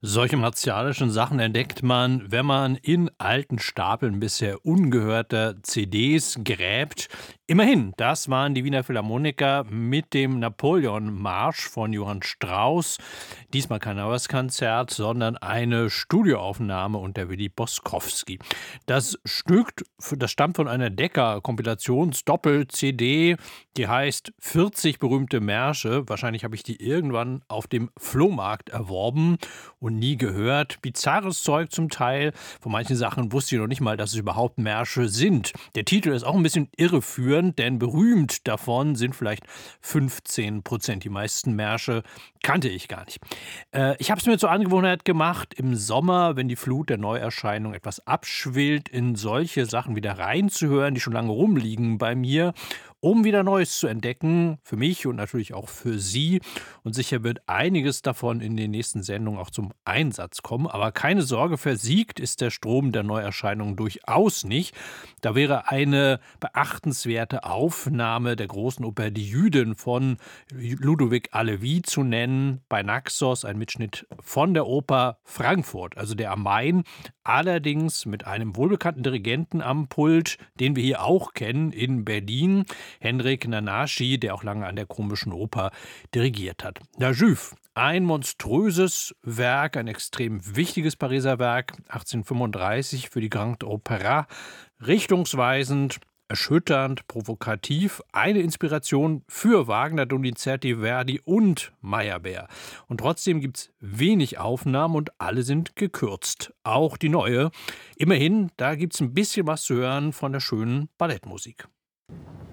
Solche martialischen Sachen entdeckt man, wenn man in alten Stapeln bisher ungehörter CDs gräbt. Immerhin, das waren die Wiener Philharmoniker mit dem Napoleon-Marsch von Johann Strauss. Diesmal kein neues Konzert, sondern eine Studioaufnahme unter Willy Boskowski. Das Stück, das stammt von einer Decca-Kompilations-Doppel-CD, die heißt 40 berühmte Märsche. Wahrscheinlich habe ich die irgendwann auf dem Flohmarkt erworben und nie gehört. Bizarres Zeug zum Teil. Von manchen Sachen wusste ich noch nicht mal, dass es überhaupt Märsche sind. Der Titel ist auch ein bisschen irreführend, denn berühmt davon sind vielleicht 15%. Die meisten Märsche kannte ich gar nicht. Ich habe es mir zur Angewohnheit gemacht, im Sommer, wenn die Flut der Neuerscheinung etwas abschwillt, in solche Sachen wieder reinzuhören, die schon lange rumliegen bei mir, um wieder Neues zu entdecken, für mich und natürlich auch für Sie. Und sicher wird einiges davon in den nächsten Sendungen auch zum Einsatz kommen. Aber keine Sorge, versiegt ist der Strom der Neuerscheinungen durchaus nicht. Da wäre eine beachtenswerte Aufnahme der großen Oper Die Jüdin von Ludovic Halevi zu nennen, bei Naxos, ein Mitschnitt von der Oper Frankfurt, also der am Main, allerdings mit einem wohlbekannten Dirigenten am Pult, den wir hier auch kennen in Berlin, Henrik Nanaschi, der auch lange an der Komischen Oper dirigiert hat. La Juive, ein monströses Werk, ein extrem wichtiges Pariser Werk, 1835 für die Grande Opéra, richtungsweisend, erschütternd, provokativ, eine Inspiration für Wagner, Donizetti, Verdi und Meyerbeer. Und trotzdem gibt es wenig Aufnahmen und alle sind gekürzt. Auch die neue. Immerhin, da gibt es ein bisschen was zu hören von der schönen Ballettmusik.